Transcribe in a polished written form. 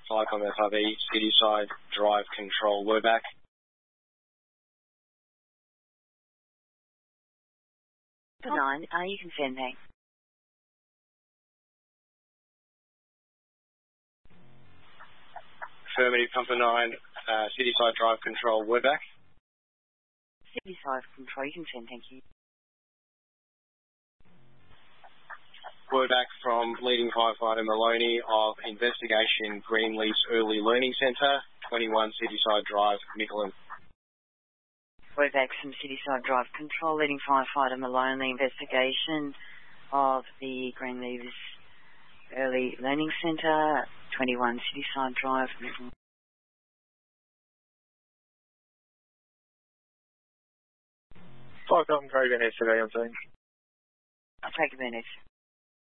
Flycom FRB, Cityside Drive Control, Wordback. For 9, you can send that. Affirmative, Comfort 9, Cityside Drive Control, Wordback. Cityside Control, you can send, thank you. Wordback from leading firefighter Maloney of Investigation Greenleaf's Early Learning Centre, 21 Cityside Drive, Mickleham. Wordback from Cityside Drive Control, leading firefighter Maloney, Investigation of the Greenleaf's Early Learning Centre, 21 Cityside Drive, Mickleham. Flycom, Craig Van Ness, today on scene. I'll take a minute.